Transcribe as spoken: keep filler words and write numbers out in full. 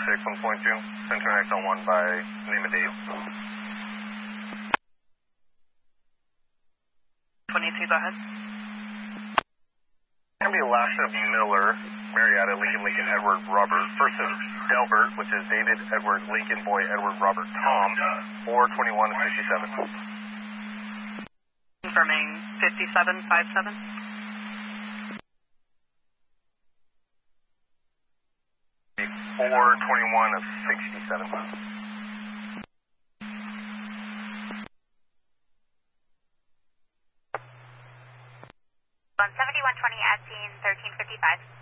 six, one point two. Center X L one by name of Dave. twenty-two, go ahead. It's going to be Lasha Miller, Marietta, Lincoln, Lincoln, Edward, Robert, versus Delbert, which is David, Edward, Lincoln, Boy, Edward, Robert, Tom, four twenty-one sixty-seven. Confirming fifty-seven five seven. four twenty-one of sixty-seven. seventy-one twenty at scene, thirteen fifty-five.